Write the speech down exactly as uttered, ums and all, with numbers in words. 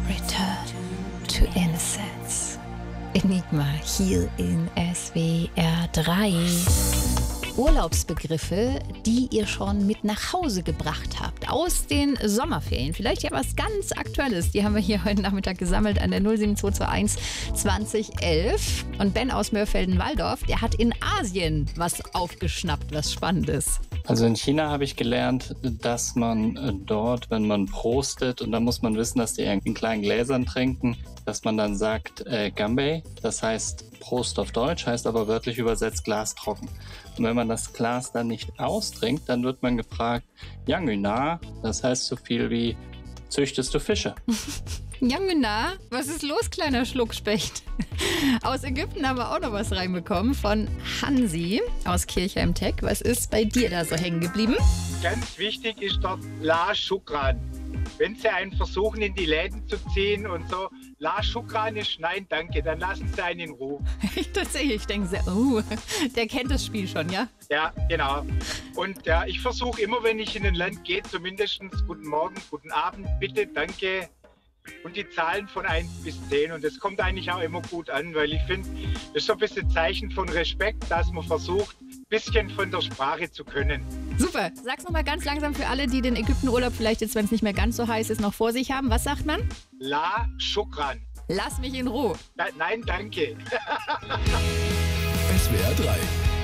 Return to Innocence. Enigma hier in S W R drei. Urlaubsbegriffe, die ihr schon mit nach Hause gebracht habt aus den Sommerferien. Vielleicht ja was ganz Aktuelles. Die haben wir hier heute Nachmittag gesammelt an der null sieben zwei zwei eins zwanzig elf. Und Ben aus Mörfelden-Walldorf, der hat in Asien was aufgeschnappt, was Spannendes. Also in China habe ich gelernt, dass man dort, wenn man prostet, und da muss man wissen, dass die in kleinen Gläsern trinken, dass man dann sagt äh, Ganbei, das heißt Prost auf Deutsch, heißt aber wörtlich übersetzt Glas trocken. Und wenn man das Glas dann nicht austrinkt, dann wird man gefragt, Yanguna, das heißt so viel wie, züchtest du Fische? Yanguna, was ist los, kleiner Schluckspecht? Aus Ägypten haben wir auch noch was reinbekommen von Hansi aus Kirchheim-Tech. Was ist bei dir da so hängen geblieben? Ganz wichtig ist dort La Shukran. Wenn sie einen versuchen, in die Läden zu ziehen und so, La Shukran ist nein, danke, dann lassen sie einen in Ruhe. Tatsächlich, ich denke, sehr, uh, der kennt das Spiel schon, ja? Ja, genau. Und ja, ich versuche immer, wenn ich in ein Land gehe, zumindest guten Morgen, guten Abend, bitte, danke. Und die Zahlen von eins bis zehn. Und das kommt eigentlich auch immer gut an, weil ich finde, das ist so ein bisschen Zeichen von Respekt, dass man versucht, ein bisschen von der Sprache zu können. Super. Sag's nochmal ganz langsam für alle, die den Ägyptenurlaub vielleicht jetzt, wenn es nicht mehr ganz so heiß ist, noch vor sich haben. Was sagt man? La Shukran. Lass mich in Ruhe. Da, nein, danke. S W R drei